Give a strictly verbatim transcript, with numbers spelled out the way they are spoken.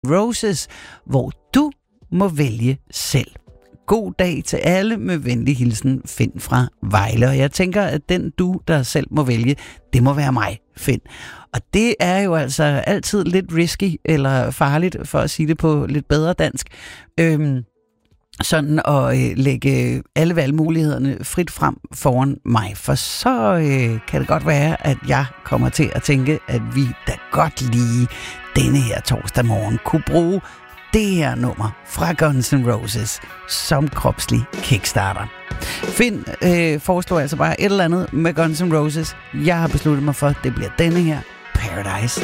Roses, hvor du må vælge selv. God dag til alle, med venlig hilsen, Finn fra Vejle. Og jeg tænker, at den du, der selv må vælge, det må være mig, Finn. Og det er jo altså altid lidt risky, eller farligt, for at sige det på lidt bedre dansk. Øhm, sådan at øh, lægge alle valgmulighederne frit frem foran mig. For så øh, kan det godt være, at jeg kommer til at tænke, at vi da godt lige denne her torsdag morgen kunne bruge det her nummer fra Guns N' Roses som kropslig kickstarter. Finn øh, foreslår altså bare et eller andet med Guns N' Roses. Jeg har besluttet mig for, at det bliver denne her, Paradise